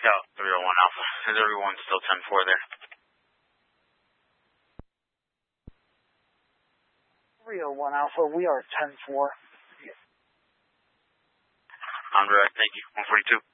Scout 301 Alpha. Is everyone still 10-4 there? 301 Alpha, we are 10-4. On direct, thank you. 142.